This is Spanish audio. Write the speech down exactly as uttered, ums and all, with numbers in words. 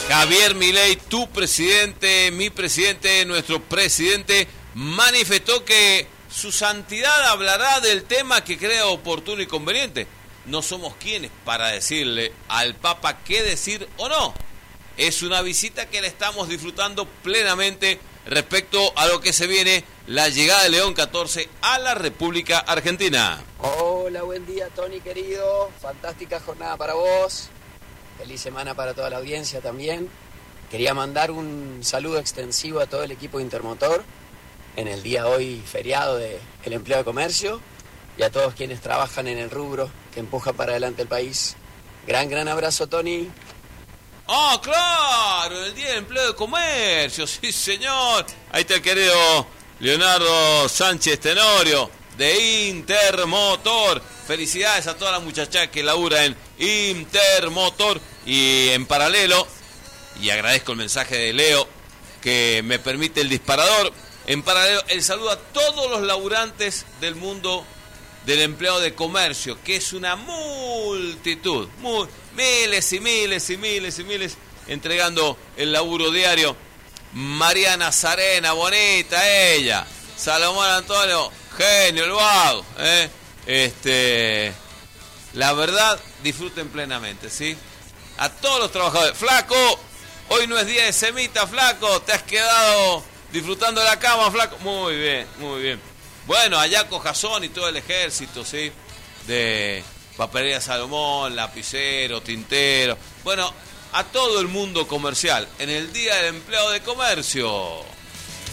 Javier Milei, tu presidente, mi presidente, nuestro presidente, manifestó que su santidad hablará del tema que crea oportuno y conveniente. No somos quienes para decirle al Papa qué decir o no. Es una visita que le estamos disfrutando plenamente respecto a lo que se viene, la llegada de León catorce a la República Argentina. Hola, buen día, Tony querido. Fantástica jornada para vos. Feliz semana para toda la audiencia también. Quería mandar un saludo extensivo a todo el equipo de Intermotor en el día hoy feriado del empleo de comercio y a todos quienes trabajan en el rubro que empuja para adelante el país. Gran, gran abrazo, Tony. ¡Ah, oh, claro! El Día del Empleo de Comercio, sí señor. Ahí está el querido Leonardo Sánchez Tenorio de Intermotor. Felicidades a toda la muchacha que labura en Intermotor. Y en paralelo, y agradezco el mensaje de Leo que me permite el disparador, en paralelo el saludo a todos los laburantes del mundo del empleo de comercio, que es una multitud, muy, miles y miles y miles y miles, entregando el laburo diario. Mariana Sarena, bonita ella. Salomón Antonio, genio, el vago, ¿eh? Este, la verdad, disfruten plenamente, ¿sí? A todos los trabajadores. Flaco, hoy no es día de semita, flaco. Te has quedado disfrutando de la cama, flaco. Muy bien, muy bien. Bueno, allá Cojazón y todo el ejército, ¿sí? De Papelería Salomón, lapicero, tintero. Bueno, a todo el mundo comercial en el Día del Empleado de Comercio.